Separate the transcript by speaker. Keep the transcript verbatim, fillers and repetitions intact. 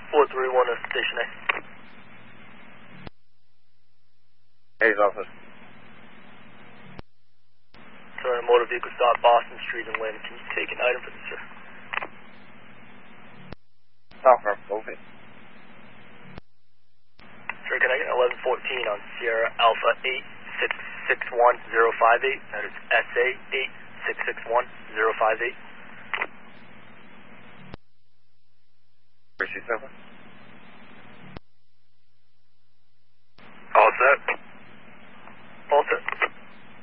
Speaker 1: four three one to Station A.
Speaker 2: Hayes office.
Speaker 1: Sorry, motor vehicle stop Boston Street in Lynn. Can you take an item for this, sir?
Speaker 2: Stop for over.
Speaker 1: Sir, can I get eleven fourteen on Sierra Alpha eight six six one zero five eight? That is S A eight six six one zero five eight.
Speaker 2: Where's she seven?